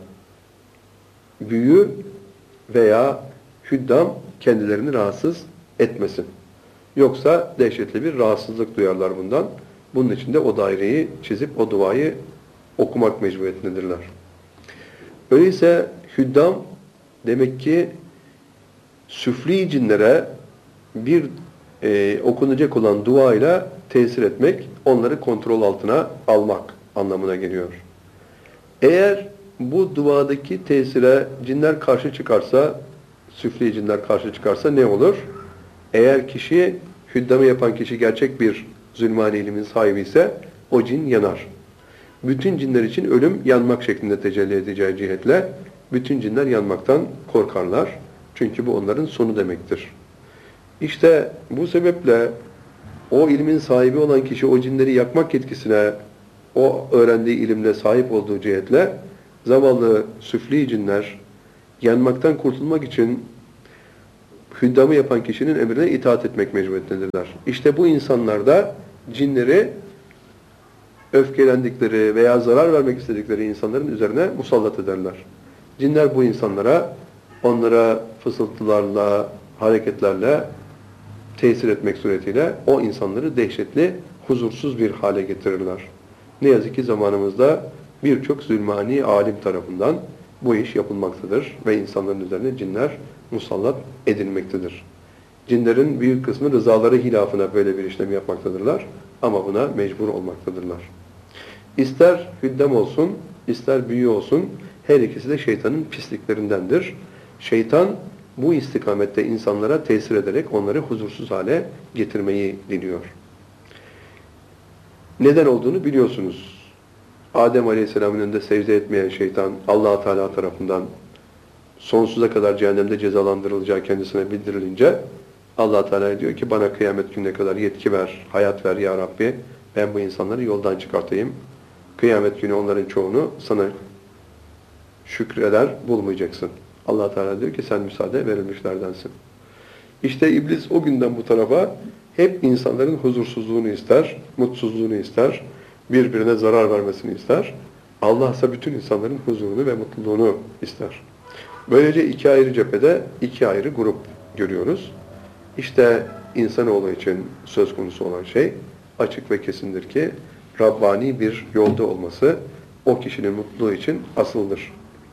büyü veya hüddam kendilerini rahatsız etmesin. Yoksa dehşetli bir rahatsızlık duyarlar bundan. Bunun için de o daireyi çizip o duayı okumak mecburiyetindedirler. Öyleyse hüddam demek ki süfli cinlere bir e, okunacak olan duayla tesir etmek, onları kontrol altına almak anlamına geliyor. Eğer bu duadaki tesire cinler karşı çıkarsa, süfli cinler karşı çıkarsa ne olur? Eğer kişi, hüddamı yapan kişi gerçek bir zulmani ilimin sahibi ise o cin yanar. Bütün cinler için ölüm yanmak şeklinde tecelli edeceği cihetle bütün cinler yanmaktan korkarlar. Çünkü bu onların sonu demektir. İşte bu sebeple o ilmin sahibi olan kişi o cinleri yakmak yetkisine, o öğrendiği ilimle sahip olduğu cihetle zavallı süfli cinler yanmaktan kurtulmak için hüddamı yapan kişinin emrine itaat etmek mecburiyetindedirler. İşte bu insanlar da cinleri öfkelendikleri veya zarar vermek istedikleri insanların üzerine musallat ederler. Cinler bu insanlara, onlara fısıltılarla, hareketlerle tesir etmek suretiyle o insanları dehşetli, huzursuz bir hale getirirler. Ne yazık ki zamanımızda birçok zulmani alim tarafından bu iş yapılmaktadır ve insanların üzerine cinler musallat edilmektedir. Cinlerin büyük kısmı rızaları hilafına böyle bir işlem yapmaktadırlar ama buna mecbur olmaktadırlar. İster hüddam olsun, ister büyü olsun, her ikisi de şeytanın pisliklerindendir. Şeytan bu istikamette insanlara tesir ederek onları huzursuz hale getirmeyi diliyor. Neden olduğunu biliyorsunuz. Adem Aleyhisselam'ın önünde secde etmeyen şeytan Allah Teala tarafından sonsuza kadar cehennemde cezalandırılacağı kendisine bildirilince Allah Teala diyor ki bana kıyamet gününe kadar yetki ver, hayat ver ya Rabbi. Ben bu insanları yoldan çıkartayım. Kıyamet günü onların çoğunu sana şükreder bulmayacaksın. Allah Teala diyor ki sen müsaade verilmişlerdensin. İşte iblis o günden bu tarafa hep insanların huzursuzluğunu ister, mutsuzluğunu ister, birbirine zarar vermesini ister. Allah ise bütün insanların huzurunu ve mutluluğunu ister. Böylece iki ayrı cephede iki ayrı grup görüyoruz. İşte insanoğlu için söz konusu olan şey açık ve kesindir ki Rabbani bir yolda olması o kişinin mutluluğu için asıldır.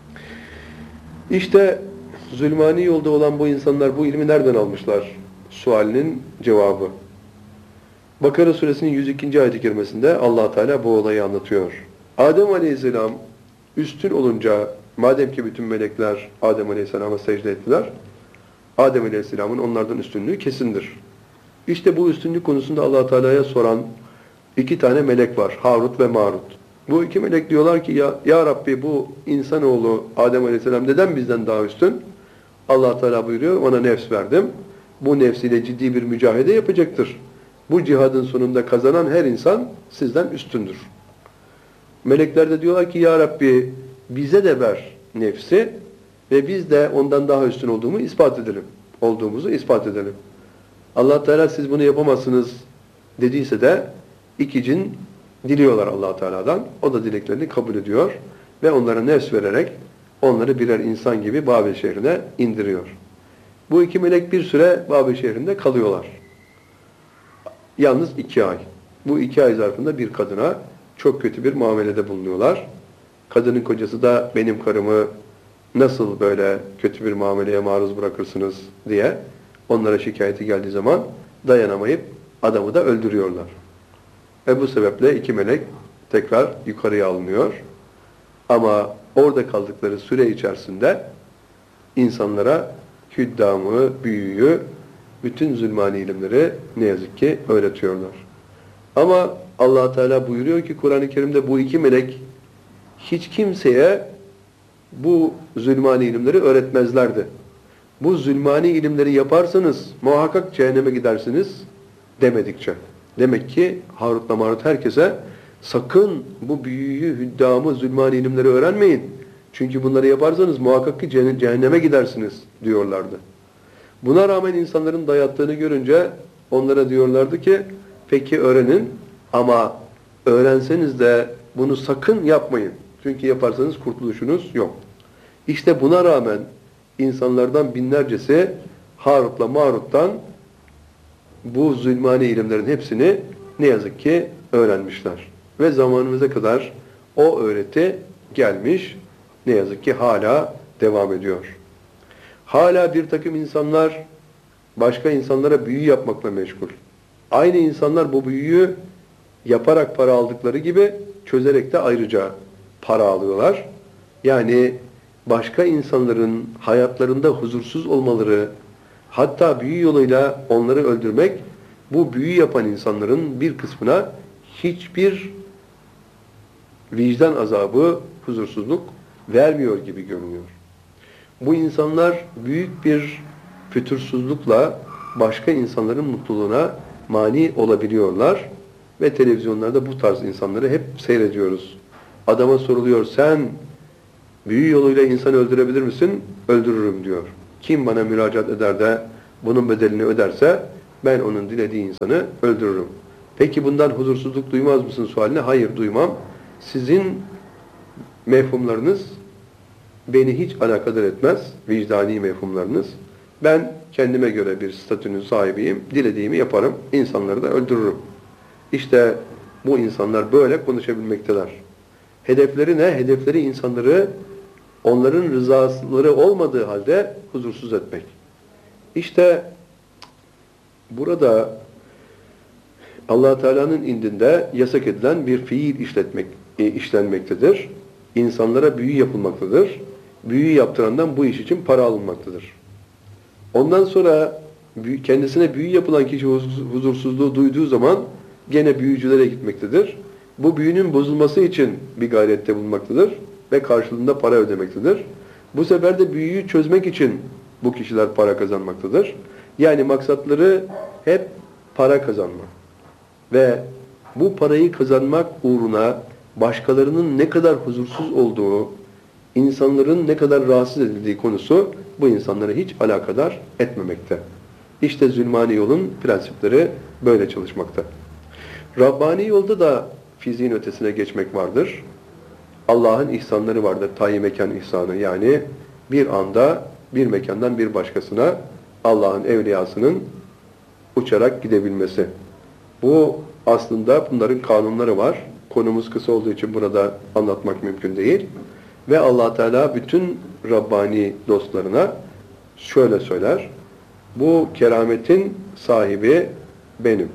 İşte zulmani yolda olan bu insanlar bu ilmi nereden almışlar? Sualinin cevabı. Bakara suresinin yüz ikinci ayet-i kerimesinde Allah Teala bu olayı anlatıyor. Adem Aleyhisselam üstün olunca madem ki bütün melekler Adem Aleyhisselam'a secde ettiler, Adem Aleyhisselam'ın onlardan üstünlüğü kesindir. İşte bu üstünlük konusunda Allah Teala'ya soran iki tane melek var. Harut ve Marut. Bu iki melek diyorlar ki ya, ya Rabbi bu insanoğlu Adem Aleyhisselam neden bizden daha üstün? Allah Teala buyuruyor ona nefs verdim. Bu nefsiyle ciddi bir mücadele yapacaktır. Bu cihadın sonunda kazanan her insan sizden üstündür. Melekler de diyorlar ki ya Rabbi bize de ver nefsi ve biz de ondan daha üstün olduğumu ispat edelim. Olduğumuzu ispat edelim. Allah Teala siz bunu yapamazsınız dediyse de iki cin diliyorlar Allah Teala'dan. O da dileklerini kabul ediyor ve onlara nefs vererek onları birer insan gibi Babil şehrine indiriyor. Bu iki melek bir süre Babil şehrinde kalıyorlar. Yalnız iki ay. Bu iki ay zarfında bir kadına çok kötü bir muamelede bulunuyorlar. Kadının kocası da benim karımı nasıl böyle kötü bir muameleye maruz bırakırsınız diye onlara şikayeti geldiği zaman dayanamayıp adamı da öldürüyorlar. Ve bu sebeple iki melek tekrar yukarıya alınıyor. Ama orada kaldıkları süre içerisinde insanlara hüddamı, büyüyü, bütün zulmani ilimleri ne yazık ki öğretiyorlar. Ama Allah Teala buyuruyor ki Kur'an-ı Kerim'de bu iki melek hiç kimseye bu zulmani ilimleri öğretmezlerdi. bu zulmani ilimleri yaparsanız muhakkak cehenneme gidersiniz demedikçe. Demek ki Harut'la Marut herkese sakın bu büyüyü, hüddamı, zulmani ilimleri öğrenmeyin. Çünkü bunları yaparsanız muhakkak ki cehenneme gidersiniz diyorlardı. Buna rağmen insanların dayattığını görünce onlara diyorlardı ki peki öğrenin ama öğrenseniz de bunu sakın yapmayın. Çünkü yaparsanız kurtuluşunuz yok. İşte buna rağmen insanlardan binlercesi Harut'la Marut'tan bu zulmani ilimlerin hepsini ne yazık ki öğrenmişler. Ve zamanımıza kadar o öğreti gelmiş, ne yazık ki hala devam ediyor. Hala bir takım insanlar başka insanlara büyü yapmakla meşgul. Aynı insanlar bu büyüyü yaparak para aldıkları gibi çözerek de ayrıca para alıyorlar. Yani başka insanların hayatlarında huzursuz olmaları, hatta büyü yoluyla onları öldürmek, bu büyü yapan insanların bir kısmına hiçbir vicdan azabı, huzursuzluk vermiyor gibi görünüyor. Bu insanlar büyük bir fütursuzlukla başka insanların mutluluğuna mani olabiliyorlar ve televizyonlarda bu tarz insanları hep seyrediyoruz. Adama soruluyor, sen büyü yoluyla insan öldürebilir misin? Öldürürüm diyor. Kim bana müracaat eder de bunun bedelini öderse ben onun dilediği insanı öldürürüm. Peki bundan huzursuzluk duymaz mısın sualine? Hayır, duymam. Sizin mefhumlarınız beni hiç alakadar etmez, vicdani mefhumlarınız. Ben kendime göre bir statünün sahibiyim, dilediğimi yaparım, insanları da öldürürüm. İşte bu insanlar böyle konuşabilmekteler. Hedefleri ne? Hedefleri insanları onların rızaları olmadığı halde huzursuz etmek. İşte burada Allah Teala'nın indinde yasak edilen bir fiil işletmek, e, işlenmektedir. İnsanlara büyü yapılmaktadır. Büyü yaptırandan bu iş için para alınmaktadır. Ondan sonra kendisine büyü yapılan kişi huzursuzluğu duyduğu zaman gene büyücülere gitmektedir. Bu büyünün bozulması için bir gayrette bulunmaktadır ve karşılığında para ödemektedir. Bu sefer de büyüyü çözmek için bu kişiler para kazanmaktadır. Yani maksatları hep para kazanmak. Ve bu parayı kazanmak uğruna başkalarının ne kadar huzursuz olduğu, insanların ne kadar rahatsız edildiği konusu bu insanları hiç alakadar etmemekte. İşte zulmani yolun prensipleri böyle çalışmakta. Rabbani yolda da fiziğin ötesine geçmek vardır. Allah'ın ihsanları vardır. Tayi mekan ihsanı, yani bir anda bir mekandan bir başkasına Allah'ın evliyasının uçarak gidebilmesi. Bu aslında bunların kanunları var. Konumuz kısa olduğu için burada anlatmak mümkün değil. Ve Allah Teala bütün Rabbani dostlarına şöyle söyler. Bu kerametin sahibi benim.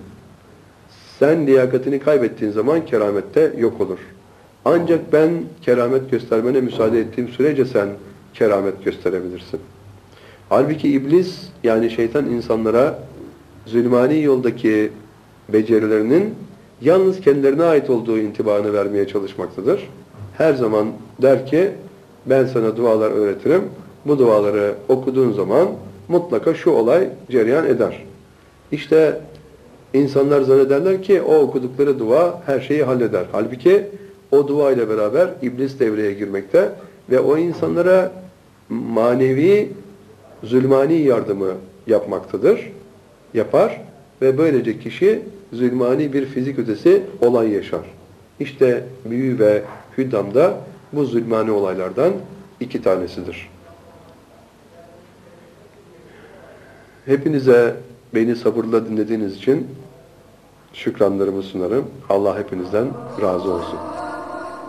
Sen liyakatini kaybettiğin zaman keramette yok olur. Ancak ben keramet göstermene müsaade ettiğim sürece sen keramet gösterebilirsin. Halbuki iblis, yani şeytan, insanlara zulmani yoldaki becerilerinin yalnız kendilerine ait olduğu intibanı vermeye çalışmaktadır. Her zaman der ki ben sana dualar öğretirim. Bu duaları okuduğun zaman mutlaka şu olay cereyan eder. İşte insanlar zannederler ki o okudukları dua her şeyi halleder. Halbuki o dua ile beraber iblis devreye girmekte ve o insanlara manevi zulmani yardımı yapmaktadır. Yapar ve böylece kişi zulmani bir fizik ötesi olay yaşar. İşte büyü ve hüddam da bu zulmani olaylardan iki tanesidir. Hepinize beni sabırla dinlediğiniz için şükranlarımı sunarım. Allah hepinizden razı olsun.